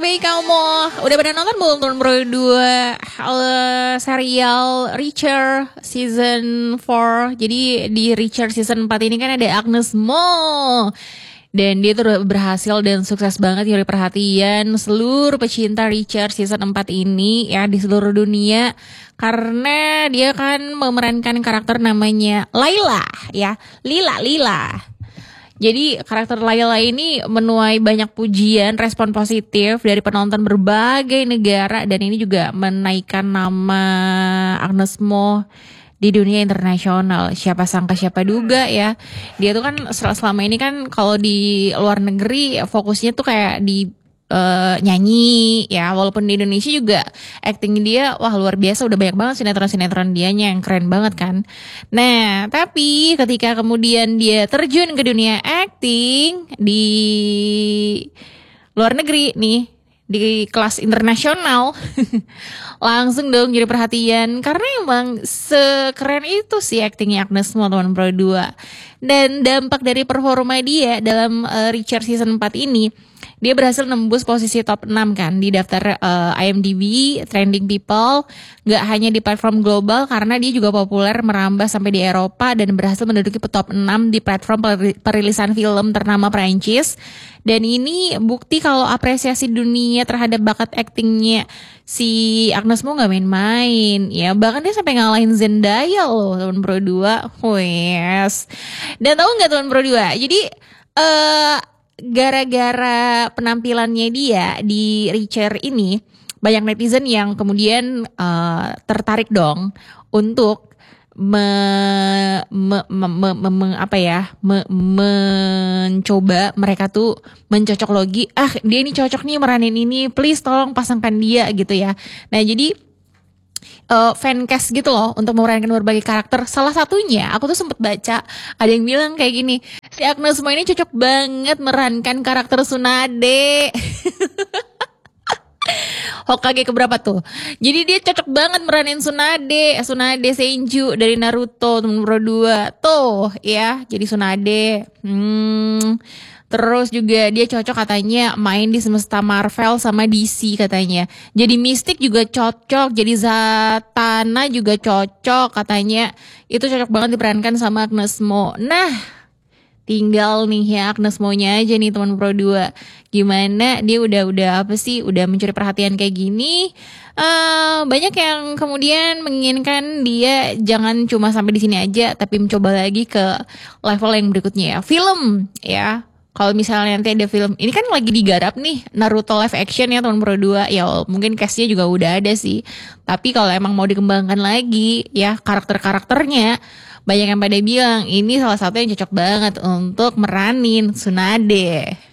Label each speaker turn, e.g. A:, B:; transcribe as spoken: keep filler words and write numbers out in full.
A: Hai kamu, udah pada nonton belum Turn Pro dua uh, serial Reacher season four? Jadi di Reacher season empat ini kan ada Agnes Mo. Dan dia tuh berhasil dan sukses banget nyuri perhatian seluruh pecinta Reacher season empat ini ya di seluruh dunia. Karena dia kan memerankan karakter namanya Layla ya, Lila Lila. Jadi karakter Layla ini menuai banyak pujian, respon positif dari penonton berbagai negara. Dan ini juga menaikkan nama Agnes Mo di dunia internasional. Siapa sangka siapa duga ya. Dia tuh kan selama ini kan kalau di luar negeri fokusnya tuh kayak di Uh, nyanyi ya, walaupun di Indonesia juga acting dia wah luar biasa, udah banyak banget sinetron-sinetron dianya yang keren banget kan. Nah tapi ketika kemudian dia terjun ke dunia acting di luar negeri nih, di kelas internasional langsung dong jadi perhatian karena emang sekeren itu sih actingnya Agnes Mo Turn Pro dua. Dan dampak dari performa dia dalam uh, Reacher season empat ini, dia berhasil nembus posisi top enam kan di daftar uh, I M D B Trending People. Gak hanya di platform global karena dia juga populer merambah sampai di Eropa dan berhasil menduduki top enam di platform perilisan film ternama Prancis. Dan ini bukti kalau apresiasi dunia terhadap bakat aktingnya si Agnes Mo gak main-main ya. Bahkan dia sampai ngalahin Zendaya loh Turn Pro dua. Wes. Dan tahu gak Turn Pro dua? Jadi eh uh, gara-gara penampilannya dia di Reacher ini, banyak netizen yang kemudian uh, tertarik dong untuk me, me, me, me, me, me, apa ya, me, mencoba mereka tuh mencocok logi. Ah, dia ini cocok nih meranin ini, please tolong pasangkan dia gitu ya. Nah jadi Uh, fancast gitu loh untuk memerankan berbagai karakter. Salah satunya aku tuh sempet baca ada yang bilang kayak gini, si Agnes Mo ini cocok banget merankan karakter Tsunade. Hokage keberapa tuh? Jadi dia cocok banget meranin Tsunade, Tsunade Senju dari Naruto Turn Pro dua. Tuh ya, jadi Tsunade. Hmm... Terus juga dia cocok katanya main di semesta Marvel sama D C katanya. Jadi Mystic juga cocok, jadi Zatanna juga cocok katanya. Itu cocok banget diperankan sama Agnes Mo. Nah, tinggal nih ya Agnes Mo-nya aja nih Turn Pro dua. Gimana dia udah-udah apa sih? Udah mencuri perhatian kayak gini. Uh, banyak yang kemudian menginginkan dia jangan cuma sampai di sini aja, tapi mencoba lagi ke level yang berikutnya ya. Film ya. Kalau misalnya nanti ada film, ini kan lagi digarap nih Naruto live action ya Turn Pro dua. Ya mungkin castnya juga udah ada sih. Tapi kalau emang mau dikembangkan lagi ya karakter-karakternya, banyak yang pada bilang ini salah satu yang cocok banget untuk meranin Tsunade.